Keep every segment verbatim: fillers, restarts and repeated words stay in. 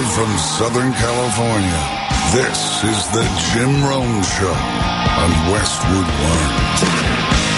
Live from Southern California, this is the Jim Rome Show on Westwood One.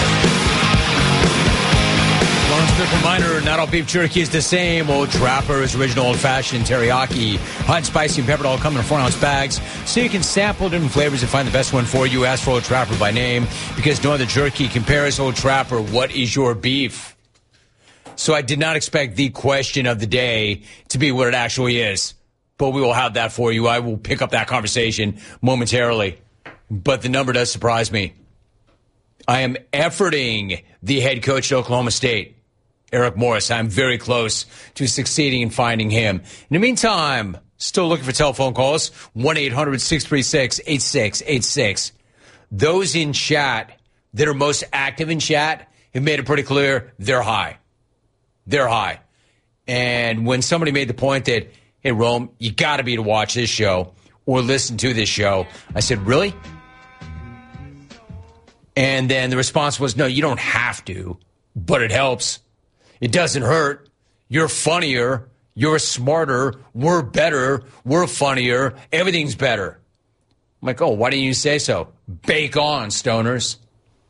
One quick reminder, not all beef jerky is the same. Old Trapper's original old-fashioned teriyaki, hot, spicy, and peppered all come in four-ounce bags, so you can sample different flavors and find the best one for you. Ask for Old Trapper by name, because no other jerky compares. Old Trapper, what is your beef? So I did not expect the question of the day to be what it actually is, but we will have that for you. I will pick up that conversation momentarily, but the number does surprise me. I am efforting the head coach at Oklahoma State, Eric Morris. I'm very close to succeeding in finding him. In the meantime, still looking for telephone calls, one eight hundred six three six eight six eight six. Those in chat that are most active in chat have made it pretty clear they're high. They're high. And when somebody made the point that, hey, Rome, you got to be to watch this show or listen to this show, I said, really? And then the response was, no, you don't have to, but it helps. It doesn't hurt. You're funnier. You're smarter. We're better. We're funnier. Everything's better. I'm like, oh, why didn't you say so? Bake on, stoners.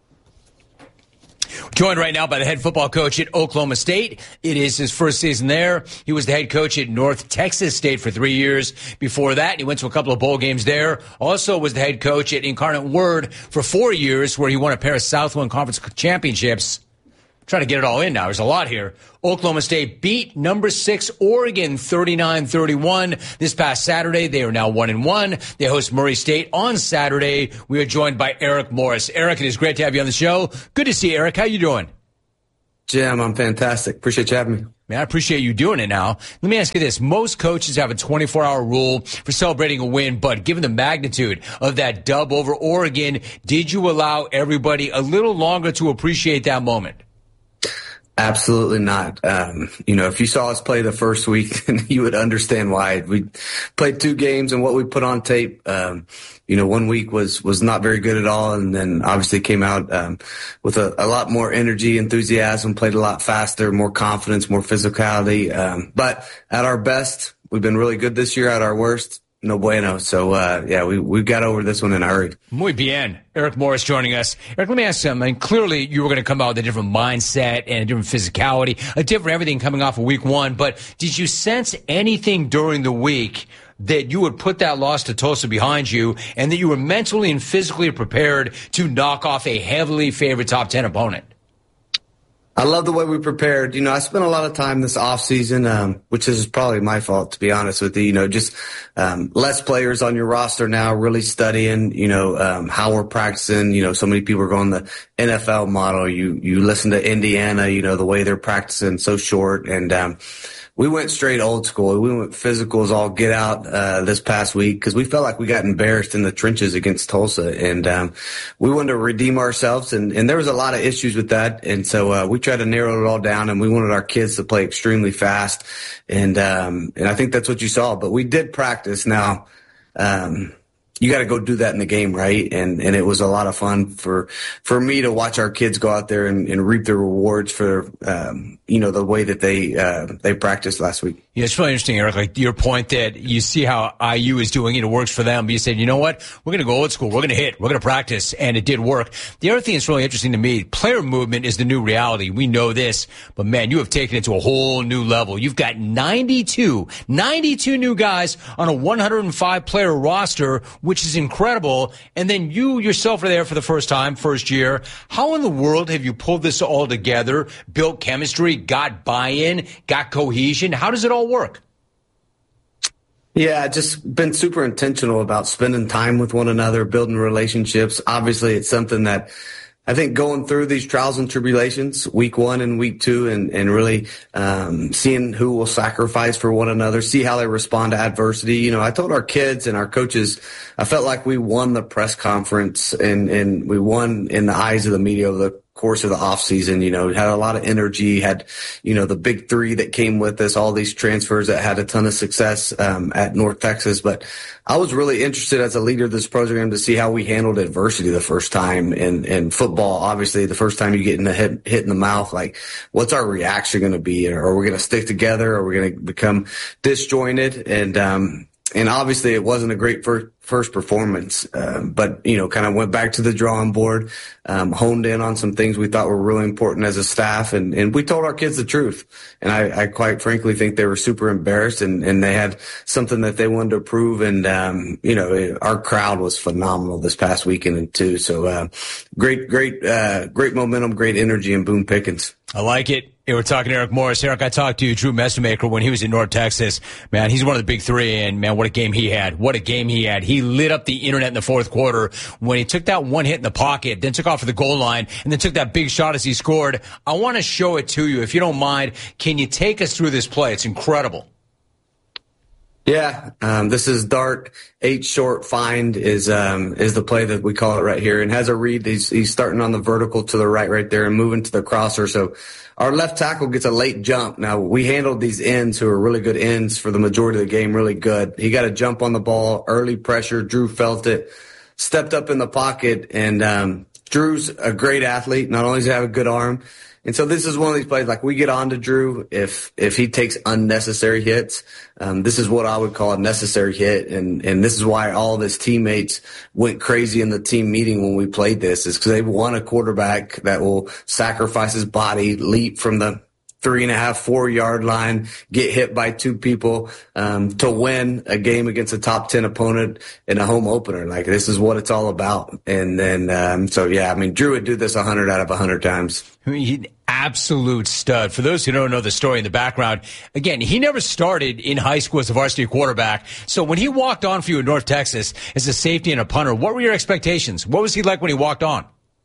Joined right now by the head football coach at Oklahoma State. It is his first season there. He was the head coach at North Texas State for three years. Before that, he went to a couple of bowl games there. Also was the head coach at Incarnate Word for four years, where he won a pair of Southland Conference championships. Trying to get it all in now. There's a lot here. Oklahoma State beat number six Oregon thirty-nine thirty-one this past Saturday. They are now one and one. They host Murray State on Saturday. We are joined by Eric Morris. Eric, it is great to have you on the show. Good to see you, Eric. How you doing? Jim, I'm fantastic. Appreciate you having me. Man, I appreciate you doing it now. Let me ask you this. Most coaches have a twenty-four hour rule for celebrating a win, but given the magnitude of that dub over Oregon, did you allow everybody a little longer to appreciate that moment? Absolutely not. Um, you know, if you saw us play the first week, you would understand why. We played two games, and what we put on tape, um, you know, one week was, was not very good at all. And then obviously came out, um, with a, a lot more energy, enthusiasm, played a lot faster, more confidence, more physicality. Um, but at our best, we've been really good this year. At our worst, no bueno. So, uh, yeah, we, we got over this one in a hurry. Muy bien. Eric Morris joining us. Eric, let me ask you something. I mean, clearly you were going to come out with a different mindset and a different physicality, a different everything coming off of week one. But did you sense anything during the week that you would put that loss to Tulsa behind you and that you were mentally and physically prepared to knock off a heavily favored top ten opponent? I love the way we prepared. You know, I spent a lot of time this off season, um, which is probably my fault, to be honest with you. You know, just um, less players on your roster now, really studying, you know, um, how we're practicing. You know, so many people are going the N F L model. You you listen to Indiana, you know, the way they're practicing so short. And um, we went straight old school. We went physicals all get out uh, this past week because we felt like we got embarrassed in the trenches against Tulsa. And um, we wanted to redeem ourselves. And, and there was a lot of issues with that. And so uh, we tried to narrow it all down, and we wanted our kids to play extremely fast. And um, and I think that's what you saw. But we did practice. Now, um, you got to go do that in the game, right? And and it was a lot of fun for for me to watch our kids go out there and, and reap the rewards for um, you know, the way that they uh, they practiced last week. Yeah, it's really interesting, Eric. Like your point that you see how I U is doing it, it works for them. But you said, you know what? We're going to go old school. We're going to hit. We're going to practice, and it did work. The other thing that's really interesting to me, player movement is the new reality. We know this, but man, you have taken it to a whole new level. You've got ninety-two, ninety-two new guys on a one hundred five player roster, which is incredible. And then you yourself are there for the first time, first year. How in the world have you pulled this all together, built chemistry, got buy-in, got cohesion? How does it all work? Yeah, just been super intentional about spending time with one another, building relationships. Obviously, it's something that I think going through these trials and tribulations, week one and week two, and, and really um, seeing who will sacrifice for one another, see how they respond to adversity. You know, I told our kids and our coaches, I felt like we won the press conference and, and we won in the eyes of the media over the course of the off season. You know, had a lot of energy, had, you know, the big three that came with us, all these transfers that had a ton of success, um, at North Texas. But I was really interested as a leader of this program to see how we handled adversity the first time in, in football. Obviously, the first time you get in the hit, hit in the mouth, like, what's our reaction going to be? Are we going to stick together? Are we going to become disjointed? And, um, and obviously it wasn't a great first, first performance, uh, but, you know, kind of went back to the drawing board, um, honed in on some things we thought were really important as a staff. And, and we told our kids the truth. And I, I quite frankly think they were super embarrassed, and, and they had something that they wanted to prove. And, um, you know, it, our crowd was phenomenal this past weekend too. So, uh, great, great, uh, great momentum, great energy in Boone Pickens. I like it. Hey, we're talking to Eric Morris. Eric, I talked to Drew Messemaker when he was in North Texas. Man, he's one of the big three, and man, what a game he had. What a game he had. He lit up the internet in the fourth quarter when he took that one hit in the pocket, then took off for the goal line, and then took that big shot as he scored. I want to show it to you. If you don't mind, can you take us through this play? It's incredible. Yeah, um, this is Dart eight short find is um, is the play that we call it right here, and has a read. He's he's starting on the vertical to the right, right there, and moving to the crosser. So our left tackle gets a late jump. Now we handled these ends, who are really good ends for the majority of the game, really good. He got a jump on the ball, early pressure. Drew felt it, stepped up in the pocket, and um, Drew's a great athlete. Not only does he have a good arm. And so this is one of these plays, like, we get on to Drew if if he takes unnecessary hits. Um, this is what I would call a necessary hit, and and this is why all of his teammates went crazy in the team meeting when we played this, is because they want a quarterback that will sacrifice his body, leap from the three and a half, four yard line, get hit by two people, um, to win a game against a top ten opponent in a home opener. Like, this is what it's all about. And then, um, so yeah, I mean, Drew would do this a hundred out of a hundred times. I mean, he, absolute stud. For those who don't know the story in the background, again, he never started in high school as a varsity quarterback. So when he walked on for you in North Texas as a safety and a punter, what were your expectations? What was he like when he walked on?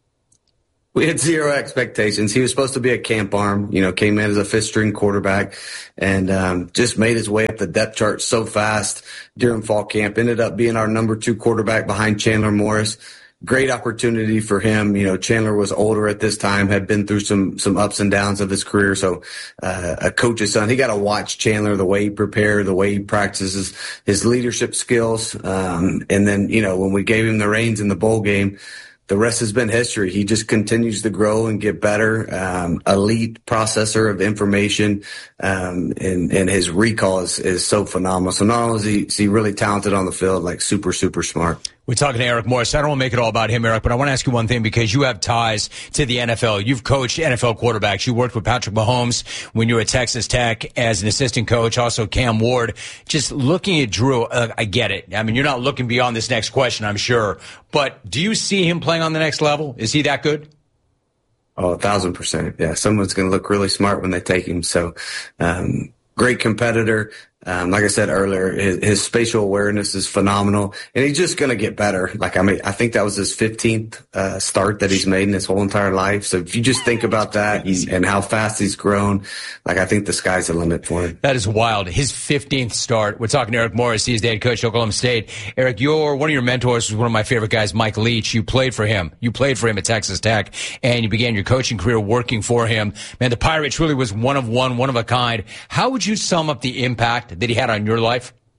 We had zero expectations. He was supposed to be a camp arm, you know, came in as a fifth string quarterback, and um, just made his way up the depth chart so fast during fall camp. Ended up being our number two quarterback behind Chandler Morris. Great opportunity for him. You know, Chandler was older at this time, had been through some, some ups and downs of his career. So, uh, a coach's son, he got to watch Chandler, the way he prepared, the way he practices his leadership skills. Um, and then, you know, when we gave him the reins in the bowl game, the rest has been history. He just continues to grow and get better. Um, elite processor of information, um, and, and his recall is, is so phenomenal. So not only is he, is he really talented on the field, like super, super smart. We're talking to Eric Morris. I don't want to make it all about him, Eric, but I want to ask you one thing, because you have ties to the N F L. You've coached N F L quarterbacks. You worked with Patrick Mahomes when you were at Texas Tech as an assistant coach, also Cam Ward. Just looking at Drew, uh, I get it. I mean, you're not looking beyond this next question, I'm sure. But do you see him playing on the next level? Is he that good? Oh, a thousand percent. Yeah, someone's going to look really smart when they take him. So, um, great competitor. Um, like I said earlier, his, his spatial awareness is phenomenal, and he's just going to get better. Like, I mean, I think that was his fifteenth uh, start that he's made in his whole entire life. So if you just think about that and, and how fast he's grown, like, I think the sky's the limit for him. That is wild. His fifteenth start. We're talking to Eric Morris. He's the head coach at Oklahoma State. Eric, you're one of your mentors was one of my favorite guys, Mike Leach. You played for him. You played for him at Texas Tech, and you began your coaching career working for him. Man, the Pirate truly was one of one, one of a kind. How would you sum up the impact that he had on your life?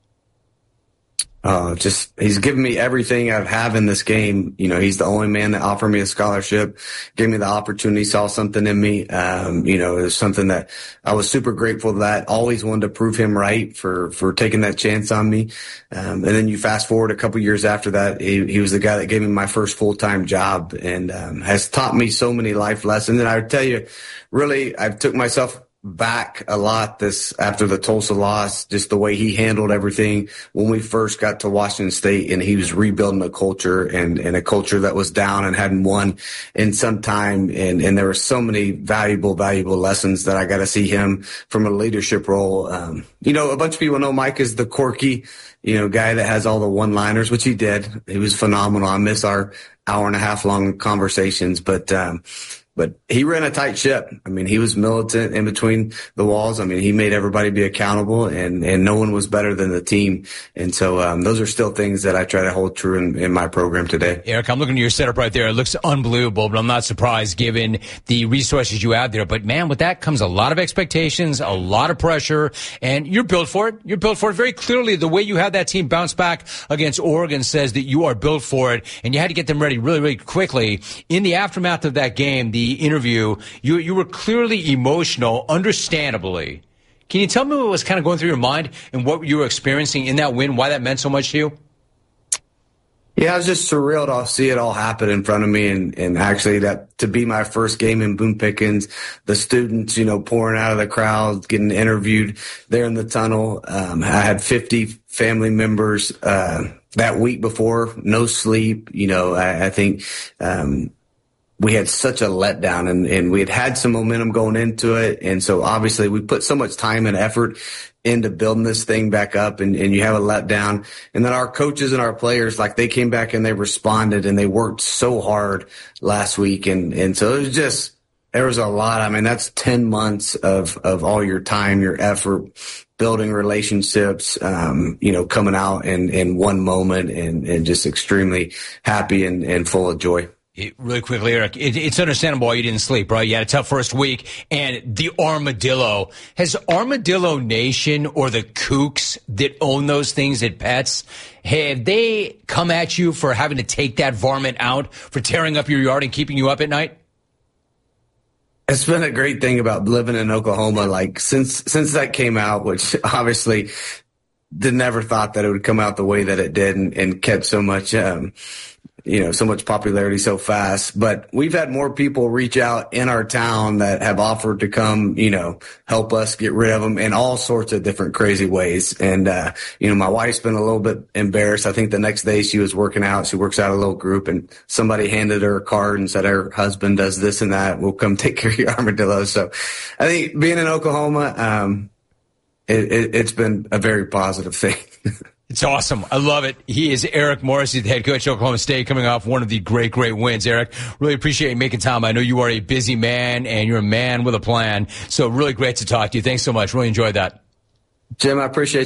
Uh, just, he's given me everything I have in this game. You know, he's the only man that offered me a scholarship, gave me the opportunity, saw something in me. Um, you know, it was something that I was super grateful for that. Always wanted to prove him right for, for taking that chance on me. Um, and then you fast forward a couple years after that, he, he was the guy that gave me my first full-time job, and, um, has taught me so many life lessons. And I would tell you, really, I've took myself back a lot this after the Tulsa loss, just the way he handled everything when we first got to Washington State, and he was rebuilding a culture and, and a culture that was down and hadn't won in some time. And, and there were so many valuable, valuable lessons that I got to see him from a leadership role. Um, you know, a bunch of people know Mike is the quirky, you know, guy that has all the one-liners, which he did. He was phenomenal. I miss our hour and a half long conversations, but, um, but he ran a tight ship. I mean, he was militant in between the walls. I mean, he made everybody be accountable, and, and no one was better than the team. And so um, those are still things that I try to hold true in, in my program today. Eric, I'm looking at your setup right there. It looks unbelievable, but I'm not surprised given the resources you have there. But, man, with that comes a lot of expectations, a lot of pressure, and you're built for it. You're built for it. Very clearly, the way you had that team bounce back against Oregon says that you are built for it, and you had to get them ready really, really quickly. In the aftermath of that game, the interview, you you were clearly emotional, understandably. Can you tell me what was kind of going through your mind and what you were experiencing in that win, why that meant so much to you? Yeah, it was just surreal to see it all happen in front of me, and, and actually that to be my first game in Boone Pickens, the students, you know, pouring out of the crowd, getting interviewed there in the tunnel. Um, I had fifty family members uh, that week before, no sleep. You know, I, I think um, we had such a letdown, and, and we had had some momentum going into it. And so obviously we put so much time and effort into building this thing back up, and, and you have a letdown. And then our coaches and our players, like they came back and they responded and they worked so hard last week. And, and so it was just, there was a lot. I mean, that's ten months of, of all your time, your effort, building relationships, um, you know, coming out in, in one moment, and, and just extremely happy and, and full of joy. It, really quickly, Eric, it, it's understandable why you didn't sleep, right? You had a tough first week, and the Armadillo. Has Armadillo Nation or the Kooks that own those things at Pets, have they come at you for having to take that varmint out, for tearing up your yard and keeping you up at night? It's been a great thing about living in Oklahoma. Like since since that came out, which obviously did never thought that it would come out the way that it did, and, and catch so much um you know, so much popularity so fast. But we've had more people reach out in our town that have offered to come, you know, help us get rid of them in all sorts of different crazy ways. And, uh, you know, my wife's been a little bit embarrassed. I think the next day she was working out, she works out a little group, and somebody handed her a card and said her husband does this and that. We'll come take care of your armadillos. So I think being in Oklahoma, um, it, it, it's been a very positive thing. It's awesome. I love it. He is Eric Morris, the head coach of Oklahoma State, coming off one of the great, great wins. Eric, really appreciate you making time. I know you are a busy man, and you're a man with a plan. So really great to talk to you. Thanks so much. Really enjoyed that. Jim, I appreciate